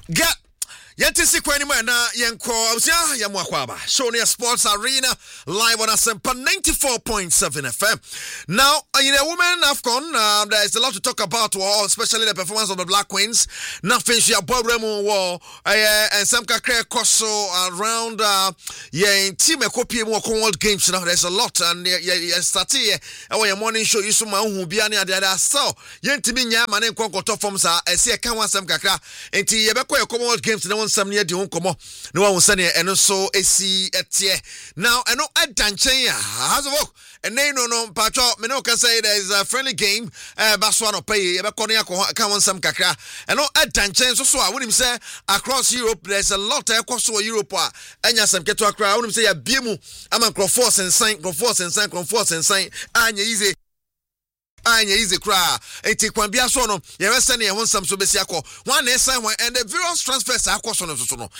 Get Yetisi Kwenima na Yanko Yamwakwaba. Sonia Sports Arena live on Asempa 94.7 FM. Now, in a woman AFCON, there is a lot to talk about, especially the performance of the Black Queens. Nothing she above Remo war and some kakre koso around team a copy more World Games. Now there's a lot and start here. Our morning show you some who be any other so Yentiminya Manen Konko forms are a see a can some kakra and Yabako World Games. Some near the home come no one will send it and also a see at now. I know at Danchaya has a walk and they no patro. Meno can say there is a friendly game. Baswano pay Baconia come some kakra and no at Danchaya. So I wouldn't say across Europe there's a lot across Europe and yes, some get to a crowd. I wouldn't say a bimu. I'm a Crawforce and Saint and easy. Anya easy cry. Eti kwambia so no. Ye wese ne ho nsam so besi akọ. One sign one and the various transfers akọ so no.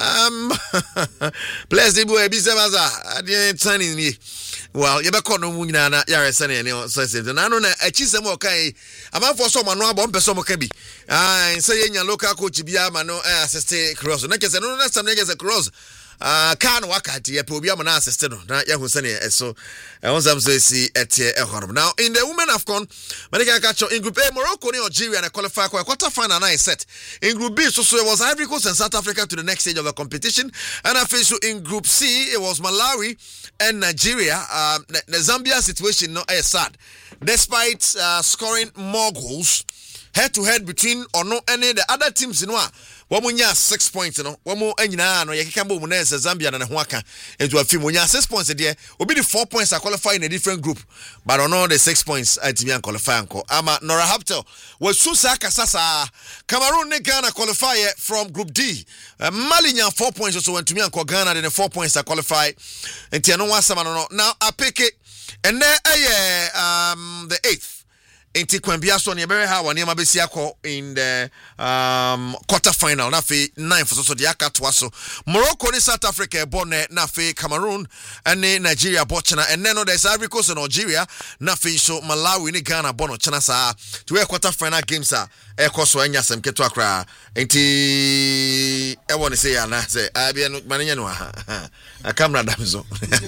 Bless the boy bi semaza. Ade tani ni. Well, ye be kọ no mu nyina na ya wese ne so say. Na no na achisem o kai. Amanfo so mano abo mpe so mo ka bi. Say ye nya local coach bia ma no assist cross. Na kese no na sam na kese cross. Kan wakati ya obi amana assist no na ya hu sene eso won sam so si etie ehoro. Now in the women AFCON America catch in group A Morocco and Algeria and qualify for quarter final and set. In group B so it was Ivory Coast and South Africa to the next stage of the competition, and I feel so in group C it was Malawi and Nigeria. The Zambia situation no is sad despite scoring more goals head to head between or no any the other teams in one. Wamunya 6 points no wamu anyina no yekekambo mu na Zambia na ho aka into afim wonya 6 points there obi the 4 points are qualify in a different group but on all the 6 points atimi qualify anko ama Nora Haptel was Susa Kasasa Cameroon ne Ghana qualify from group D. Mali nya 4 points so went to me anko Ghana then the 4 points are qualify enti no wasama no now I pick it and then the 8th Inti kwambia so ne bere ha wani ma besi akọ in the quarter final na fe 9th so de aka to so Morocco ni South Africa born na fe Cameroon and Nigeria bochana and then there's Ivory Coast and Algeria na fe so Malawi ni Ghana born chana sa to quarter final games a ekoso anya sem keto akra inti e woni say ya na say abia no manenya no ha a camera damzo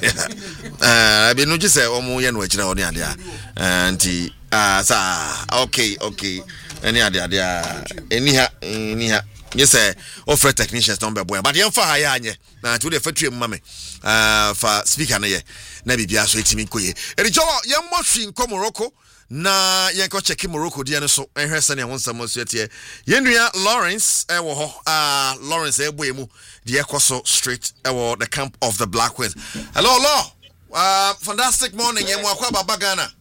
abia no gise omo ye no akira oni ade a anti okay any idea anyha yes offer technicians don't be boy but you for hire anye na to the factory mama for speaker na ye na bibia so etimi koye erijo ye mmohwi nko Morocco na ye ko check Morocco dia no so ehwese na wonsam so etie ye nua Lawrence wo ho Lawrence eboyemu dia koso straight wo the camp of the Black Queens. Hello fantastic morning ye mo akwa baba Ghana.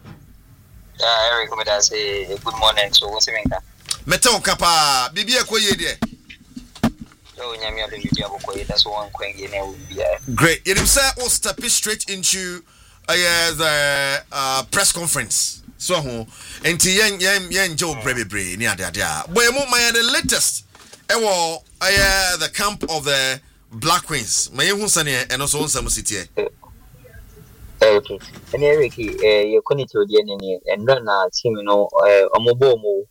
Eric, say good morning. So what's happening? Meton kapa bibi ekoye de. So nyame ado bibi abokoye that's one kwenge na will be. Great. You say we'll step straight into the press conference. So enti yen Joe Brebebre ni ade boy mo my the latest the camp of the Black Queens. My hu sane and also nsam sitie. Okay. And Eric, you're going to the and run a team, Omobomo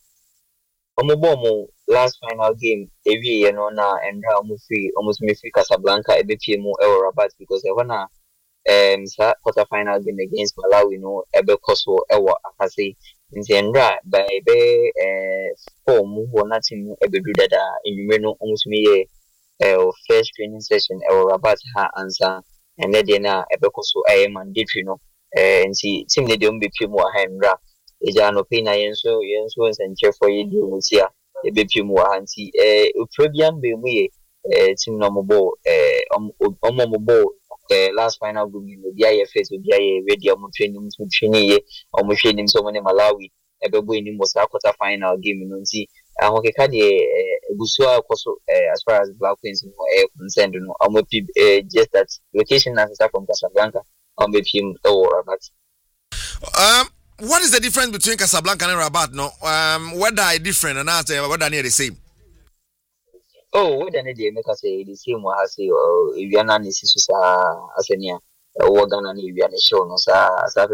last final game, every year, and almost me free Casablanca, a bit more Rabat because I wanna quarter final game against Malawi, Ebe Koso, Ewa, Akasi, in the end, by form, who nothing ever do that in Reno, almost me first training session, Rabat, her answer. And then Ebekoso I am mandatory and see team they don't be more handra. Ejano pina yenso and cheer for you do here a bit more anti Probian be we team nomobo omobo last final group the IFS with the radio training to training almost training so many Malawi Ebebo in the quarter final game you see Busua also as far as Black Queens concerned, just that location as from Casablanca, with him or Rabat. What is the difference between Casablanca and Rabat? No, whether are different and whether are near the same? Oh, whether they make us say the same was say or if you are not as any organ and if you are show no as a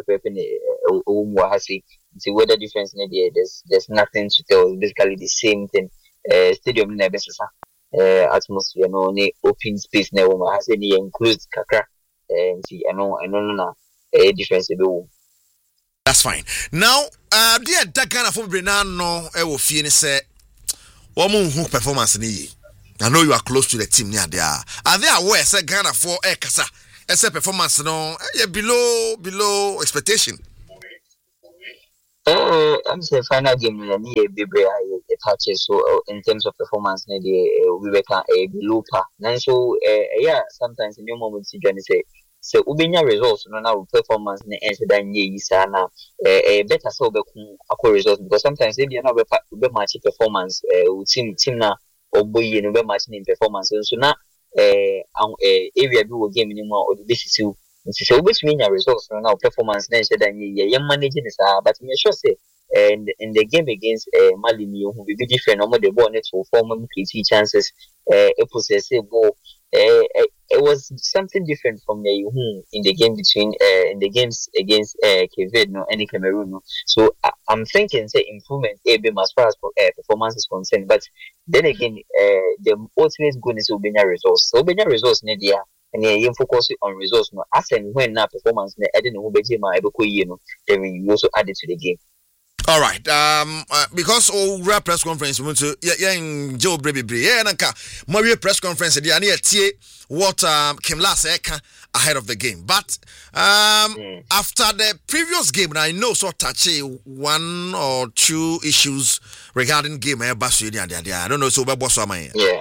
paper see whether difference there's nothing to tell, basically the same thing. stadium na besesa atmosphere no ne open space na wo ma say ne enclosed kakra nti eno na difference be wo. That's fine. Now, dear that kind of no will feel say woman who performance ni. I know you are close to the team near there. Are they aware say Ghana for kasa? Ese performance no below expectation. I'm saying final game ni bebre touches so in terms of performance we were below par. And so yeah, sometimes in your moment you say ubenya results no na performance na ense dan ye isa na better so be kun results because sometimes they be na be match performance team na oboye no be match in performance so na area bi wo game ni mo o de sisiu nti so obetumi nya results no na performance na ense dan ye manage this but me sure say in the game against Mali ni who be different no more the ball net to form create chances possess ball. It was something different from in the game between in the games against Cape no any Cameroon no. So I'm thinking say improvement as far as performance is concerned, but then again the ultimate goal is Ubenya results. So Ubenya results ne dia and you focus on results no as and when na performance ne edin no beje ma ebeko yie no then we also add it to the game. All right. Because all press conference we to in Joe Brebi. Yeah, nanka Mario press conference the ani tie what Kim Last ahead of the game. But after the previous game, and I know so touchy one or two issues regarding game I don't know so boss man. Yeah.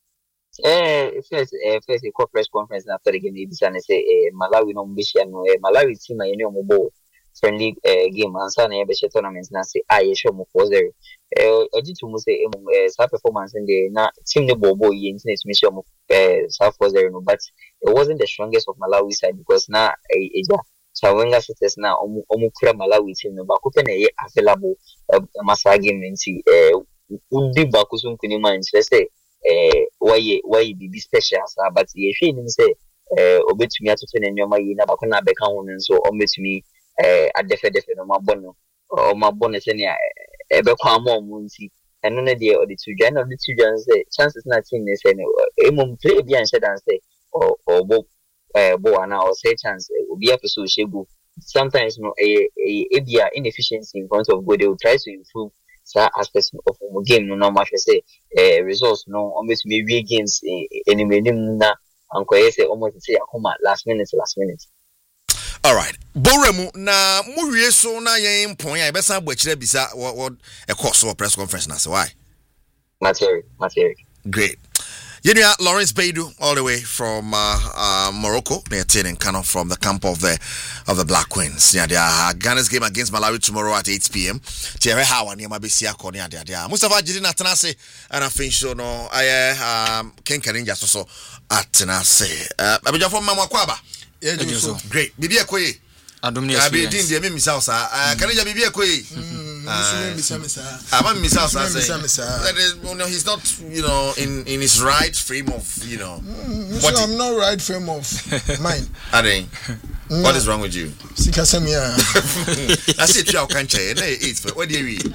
First a press conference after the game they say Malawi no mbishia no Malawi team any omobo friendly game answer na ebe tournament na say aye show mo 4-0 oji to mo say sa performance in the na team ne bobo ye internet me show mo sa 4-0 no but it wasn't the strongest of Malawi side because na eja Chawenga Cities na omu kura Malawi team no ba ko pe na ye available masa game nti undi ba ko so nkuni man say why be special but ye hwe nim say obetumi atoto na nyoma yi na ba ko na beka ho nso obetumi adefe no mabono o mabono se ne ebe kwa mo nti eno ne de the two Jan say chances na team ne say no play bi an shedan say or bo ana or say chance obi afiso shegu sometimes no bia inefficiency in front of goal they will try to improve that aspect of the game no matter say results no almost maybe games enemy na anko say almost say akoma last minute. All right. Boremu na muwie so na yen pon ya be san gbachire bisa what a course or press conference na say why? Material. Great. Yenia Lawrence Baidu all the way from Morocco. They're attending Kano from the camp of the Black Queens. Yeah, they are Ghana's game against Malawi tomorrow at 8 p.m. Tiere hawa ni mabisia ko ni dia. Mustafa Jidi na tenase ana finsho no Ken Kaninja so atenase. Abija from Mama Kwaba. Yeah, so great. Bibi ekoye. Adom ya be din de me misao sa. Kanija bibi ekoye. I'm he's not, in his right frame of, So I'm not right frame of mind. What is wrong with you? Sikasemia. That's it. You can't change. What do you read?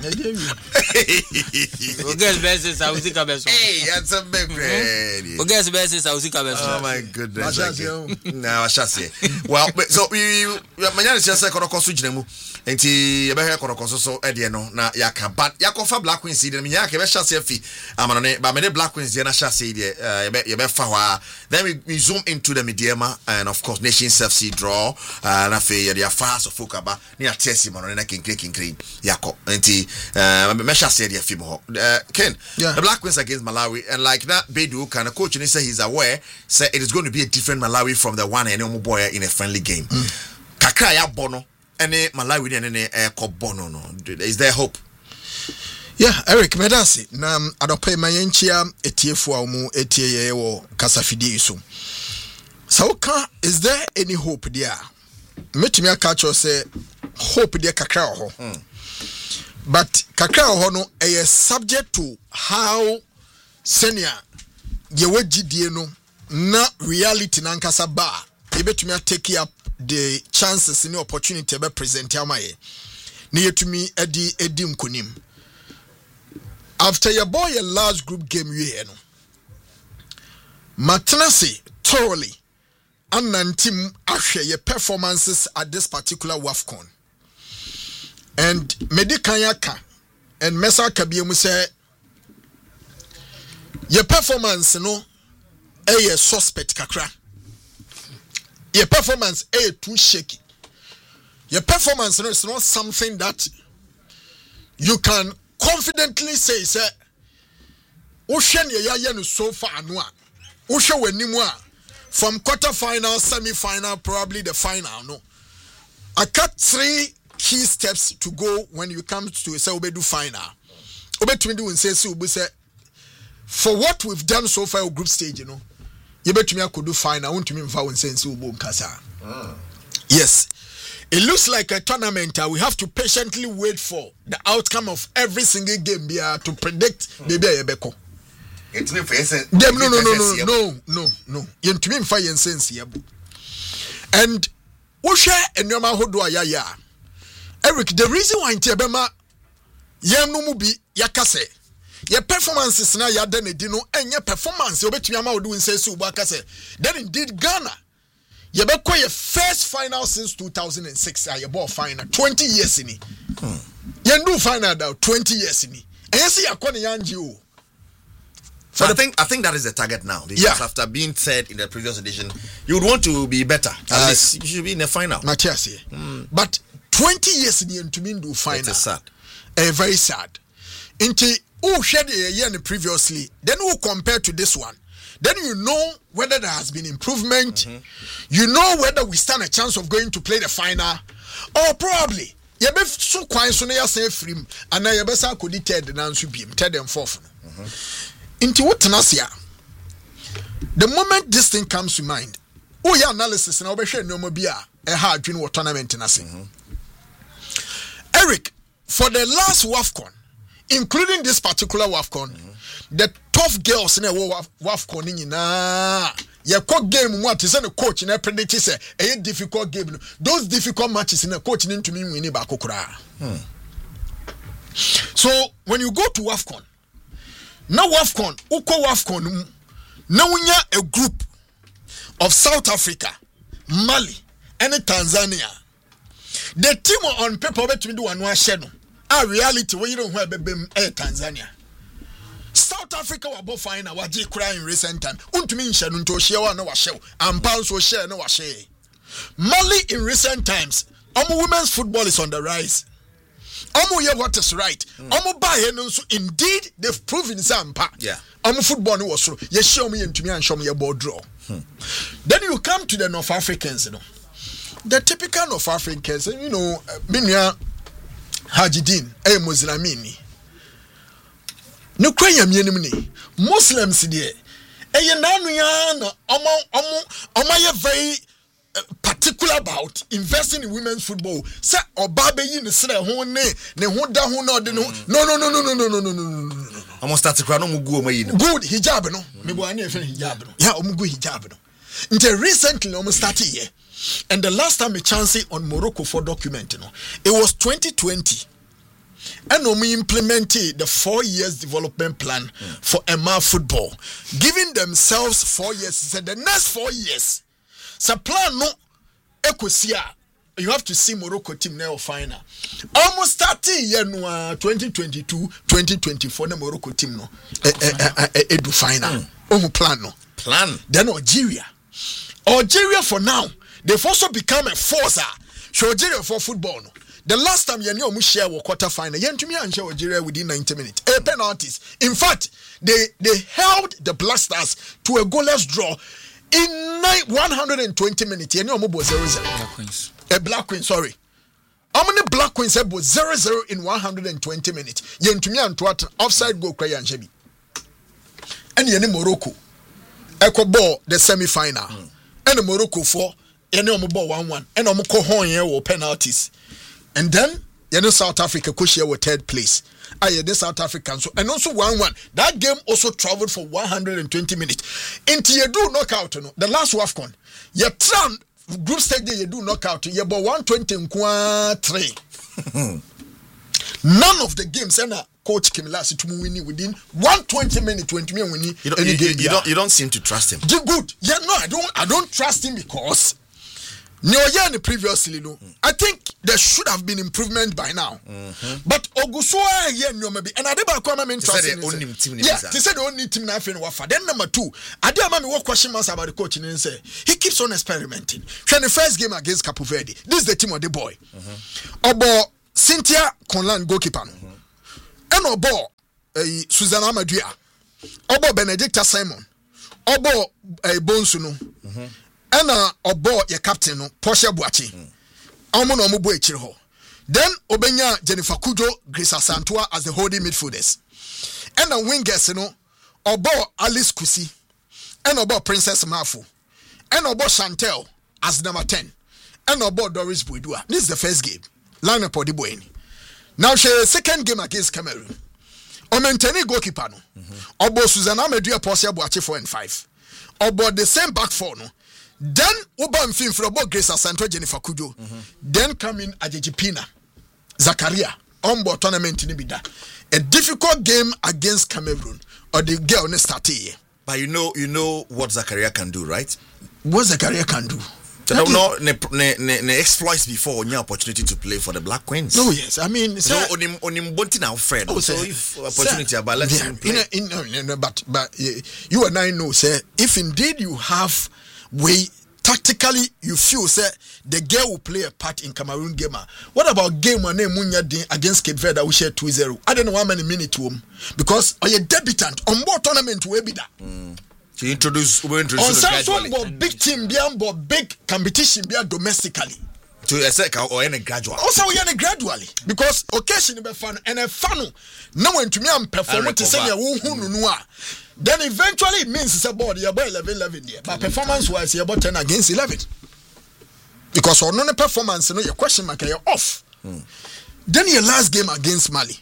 Hey, that's a big. Oh my goodness. Now I shall say. Well, so we manage just like on a consumer. Enti yebehwe korokoso so ede no na yaka but yakofa Black Queens de me yaka be hyase afi amanone ba me de Black Queens de na hyase de yebefa ho then we zoom into the Mediema and of course Nation FC draw na fe ye dia fast of fokaba na atesi manone na kinkrin yako enti me hyase de afi mo ho Ken the Black Queens against Malawi and like that Bedu kind of coach and say he's aware say it is going to be a different Malawi from the one and boy in a friendly game kakra ya bono any Malawi and Kobono no. Is there hope? Yeah, Eric Medasi. Na adope mayenchia etiefu amu etie wo kasafidi isu. Sauka, is there any hope there? Metimi aka say hope there kakra ho. But kakra ho no is subject to how senior ye wagidie no na reality na nkasa ba. Yebetumi take up the chances and the opportunity be present amaye. Ni yetumi edi mkunim. after your boy a last group game you know Matenase thoroughly and nantim ahwe your performances at this particular WAFCON. And Medikanyaka and Mesa Kabiemu say your performance no a suspect kakra. Your performance a too shaky. Your performance no, is not something that you can confidently say Ocean ya no so far no. Ocean wenimwa from quarter-final, semi-final, probably the final no. I cut 3 key steps to go when you come to say obedu final. Obetumi do say say for what we've done so far group stage, you know. You betumi could do final. Want to me mfa won sense ubo nkasa. Yes. It looks like a tournament. We have to patiently wait for the outcome of every single game to predict maybe ebeko. It's no face. No. You to me mfa yen sense yebo. And wo share enoma hodo ayaya. Eric, the reason why Ntebema yem no mu bi yakase your performances na ya done di no enye performance obetumi ama odu nsense ubu akase. Then indeed Ghana you be your first final since 2006 your ball final 20 years in it. You do final now 20 years in it. And you see yakone yanji o. So I think that is the target now because after being third in the previous edition you would want to be better. At least you should be in the final. Matthias, but 20 years in the end to mean do final. It is sad. Very sad. Into who shared a year previously, then who compare to this one, then you know whether there has been improvement. You know whether we stand a chance of going to play the final, or probably you be so quiet so na say free and na you be sa could third na nso biem third and fourth. Into what tenasia, the moment this thing comes to mind, oh yeah, analysis na obehwe no mo bia e ha adwene wo tournament na se. Eric, for the last WAFCON, including this particular WAFCON, the tough girls in a WAFCON nyina ye game what is the coach na predict say a difficult game. Those difficult matches in a coach need to mean win ba kokora. So when you go to WAFCON, now WAFCON, uko WAFCON, now unya a group of South Africa, Mali, and Tanzania. The team on paper between do one shadow. Our reality where you don't have Tanzania. South Africa were both fine our J cry in recent time. Untumi shadow to share no show and pounds will share no share. Mali in recent times, women's football is on the rise. What is right? Indeed, they've proven Zampa. Yeah. Football was so. You show me into me and show me a ball draw. Then you come to the North Africans, you know. The typical North Africans, you know, Minya Hajidin, Muslimini. No crayam yenimini. Muslims there. Very particular about investing in women's football. Say Obabe yin say ho ne ho da ho no de no. No. Almost start to cry no mugu o yin. Good hijab no. Me bo ani e fe hijab no. Yeah, omugu hijab no. Until recently almost started here. And the last time a chance on Morocco for document, you know, it was 2020. And we implemented the 4 years development plan for Emma football, giving themselves 4 years. Said the next 4 years. So plan no ekosia. You have to see Morocco team now final. Almost starting year 2022, 2024 the Morocco team no edu final. Plan no. Plan. Then Algeria for now, they've also become a force. So Algeria for football no. The last time you knew share was quarter final. You to me and share Algeria within 90 minutes. A penalties. In fact, they held the Black Stars to a goalless draw in 120 minutes. You know, 0-0. A Black Queen, sorry. How many Black Queens have 0-0 in 120 minutes? You to me and to offside goal cry and Shebi. And you Morocco. Echo ball the semi-final. And the Morocco 4. You know, ball 1-1. And I'm go penalties. And then, you know, South Africa could share with third place. The South African. So, and also 1-1. That game also traveled for 120 minutes. Until you do knockout, you know, the last WAFCON, you try group stage, you do knockout, you about 120 3. None of the games, and coach Kimilasi to win within 120 minutes 20 minutes winning any game. You don't seem to trust him. Good. Yeah, no, I don't trust him because Nyoyani previously, no. I think there should have been improvement by now. But Ogusua here, no, maybe, and I didn't come and trust him. Yeah, they said the only team now in Wafa. Then number 2, I didn't know what question marks about the coach and say he keeps on experimenting. When the first game against Capo Verde, this is the team of the boy. Obo Cynthia Conlan goalkeeper, and Obo Susanna Madria, Obo Benedicta Simon, Obo Bonsuno. Ena obo ye captain no Portia Boachi. Omo no omo ekyire ho. Then obenya Jennifer Kujo, Grace Asantua as the holding midfielders. Ena wingers no obo Alice Kusi. Ena obo Princess Mafu. Ena obo Chantel as number 10. Ena obo Doris Buidua. This is the first game. Line up the boy. Now she second game against Cameroon. Omenteni goalkeeper no. Obo Susanna Medua Portia Boachi 4 and 5. Obo the same back four no. Then Oba Mfim for about Grace Asanto Jennifer Kujo. Then come in Ajejipina Zakaria on tournament in Bida. A difficult game against Cameroon or the girl ne start here. But you know what Zakaria can do, right? What Zakaria can do? No, ne exploits before any opportunity to play for the Black Queens. No, yes, I mean, so onim bonti now friend. So if opportunity about let's him play. But you and I know, sir, if indeed you have way tactically you feel say the girl will play a part in Cameroon game. What about game one Munya against Cape Verde we share 2-0? I don't know how many minutes to him because are you debutant on more tournament we be that. To introduce gradually. Big team big competition domestically. To a second or any gradual. Also we are gradually because occasion be fun and a fun no one to me am perform to say ya then eventually it means it's about 11 there. But performance wise, you're about 10 against 11. Because on no performance, you know, your question mark, you're off. Then your last game against Mali.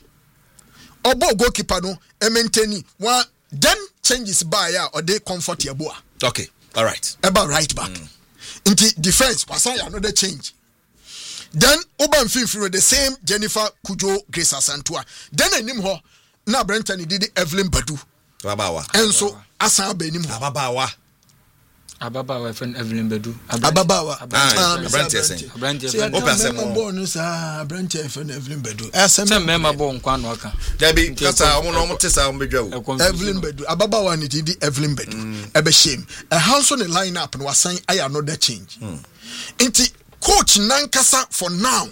Obo goalkeeper no, maintain one. Then changes by or they comfort your boy. Okay, all right. About right back. Into defense, was another change. Then Oba Mfimfiro the same Jennifer Kujo Grace Asantua. Then I name her. Now Brenton did Evelyn Badu. Ababawa. And so asa benim Ababawa friend Evelyn Bedu. Ababawa. Abrante bonus Abrante friend Evelyn Bedu. Asa member bon kwan waka. Debi kasa omo no tesa ombedwa. Evelyn Bedu. Ababawa ni di Evelyn Bedu. Ebe shame. A hands on the line up and was saying I another change. Inti coach Nankasa for now.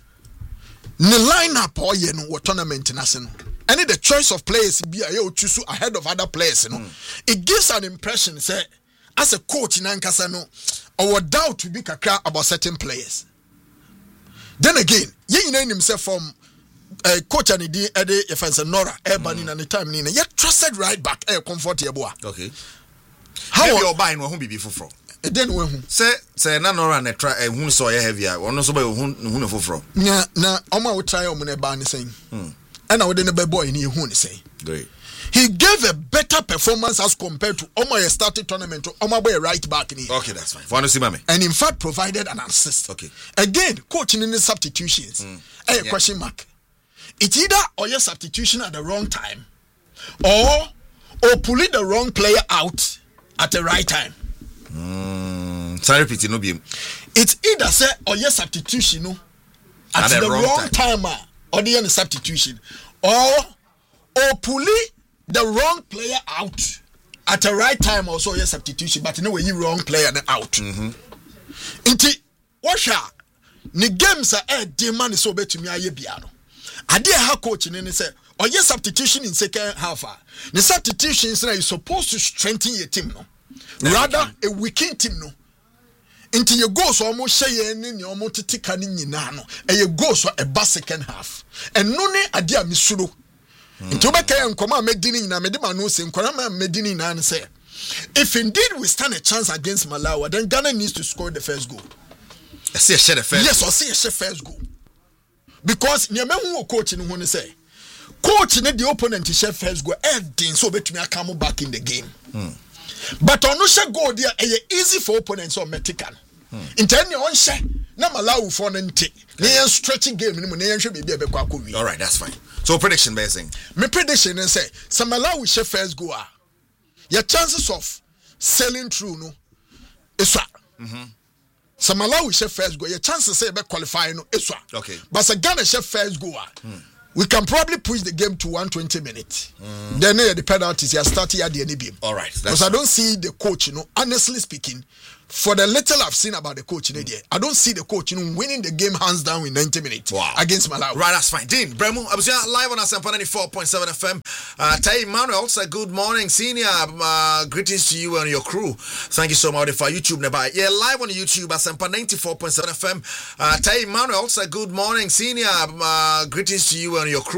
The lineup or you know what tournament national. And the choice of players be choose ahead of other players, you know. It gives an impression, say, as a coach in Ankasa, no, or doubt to be kakra about certain players. Then again, you know himself from coach and the if it's a Nora, Ebony and the time Nina, yet trusted right back, comfort your boy. Okay. How you buying who be before? Then when say na Nora and try who saw you heavier, or no so by who for. Na Oma will try on a ban saying. And I wouldn't be boy in here who say. Great. He gave a better performance as compared to Oma started tournament to Oma boy right back in here. Okay, that's fine. For see, mame. And in fact provided an assist. Okay. Again, coaching in the substitutions. A question mark. It's either or your substitution at the wrong time, or pulling the wrong player out at the right time. Sorry, repeat no be. It's either say or your substitution at the wrong time. Or the substitution, or pulling the wrong player out at the right time, also your substitution, but no way you wrong player out. Inti washa ni games are demand so bet to me aye biano. I did have coaching and say, or your substitution in second half. The substitutions are supposed to strengthen your team, no, rather a weaken team, no. Into your goals almost say in your motiticani nano, and your goals a bus second half. And none adia misuru. Into Baka and Koma Medini na Medima no same Korama Medini na say. If indeed we stand a chance against Malawi, then Ghana needs to score the first goal. I see a share the first. Yes, I see a share first goal. Because Niamu coach in one say. Coach in the opponent to share first goal, everything so bet me I come back in the game. But on no share goal there, easy for opponents or Metican. In 10 years, na Malawi for nte na stretching game ni mo na hwe bebe be kwa akɔwi. All right, that's fine. So prediction basing. My prediction is say Malawi she first go a your chances of sailing through no iswa. Malawi she first go your chances say be qualify no iswa. Okay. But Ghana she first go a we can probably push the game to 120 minutes. Then the penalties are starting at the end. All right. Because I don't see the coach, honestly speaking, for the little I've seen about the coach, I don't see the coach, winning the game hands down in 90 minutes against Malawi. Right, that's fine. Dean, Bremu, I was live on Asempa 94.7 FM. Tai Emmanuel, say good morning, senior. Greetings to you and your crew. Thank you so much for YouTube. Yeah, live on YouTube, Asempa 94.7 FM. Tai Emmanuel, say good morning, senior. Greetings to you and your crew.